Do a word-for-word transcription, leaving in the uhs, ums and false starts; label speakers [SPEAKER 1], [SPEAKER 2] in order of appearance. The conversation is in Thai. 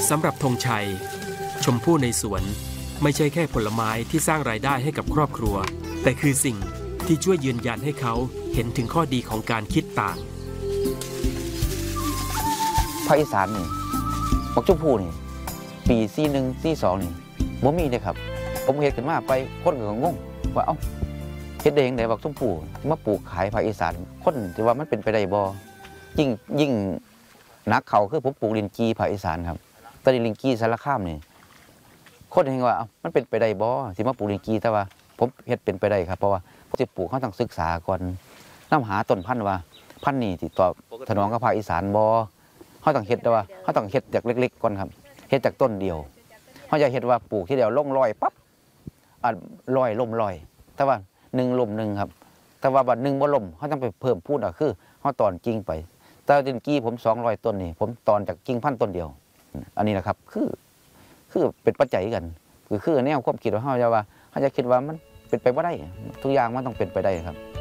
[SPEAKER 1] สำหรับธงชัยชมพู่ในสวนไม่ใช่แค่ผลไม้ที่สร้างรายได้ให้กับครอบครัวแต่คือสิ่งที่ช่วยยืนยันให้เขาเห็นถึงข้อดีของการคิดต่าง
[SPEAKER 2] ภาคอีสานนี่บักชมพู่นี่ปีสี่หนึ่งสี่สองนี่บ่มีเลยครับผมเห็นขึ้นมาไปคนก็งงว่าเอ้าเฮ็ดได้ยังไงบักชมพู่มาปลูกขายภาคอีสานคนที่ว่ามันเป็นไปได้บ่ยิ่งยิ่งนักเขาคือผมปลูกลินจีภาคอีสานครับตอนนี้ลินจีสารคามนี่คนเห็นว่ามันเป็นไปได้บ่สิมาปลูกลินจีแต่ว่าผมเฮ็ดเป็นไปได้ครับเพราะว่าสิปลูกเขาต้องศึกษาก่อนนำหาต้นพันธุ์ว่าพันธุ์นี้สิตอบสนองกับภาคอีสานบ่เขาต้องเฮ็ดแต่ว่าเขาต้องเฮ็ดจากเล็กๆก่อนครับเฮ็ดจากต้นเดียวเขาจะเฮ็ดว่าปลูกที่เดียวลงลอยปั๊บอ่ะลอยล่มลอยแต่ว่าหนึ่งล่มหนึ่งครับแต่ว่าบัดหนึ่งบ่ล่มเขาต้องไปเพิ่มพูดอ่ะคือเขาตอนกิ่งไปแต่ดินกี้ผมสองร้อยต้นนี่ผมตอนจากกิ่งพันต้นเดียวอันนี้นะครับคือคือเป็นปัจจัยกันคือคือแนวความคิดของเขาจะว่าเขาจะคิดว่ามันเป็นไปบ่ได้ทุกอย่างมันต้องเป็นไปได้ครับ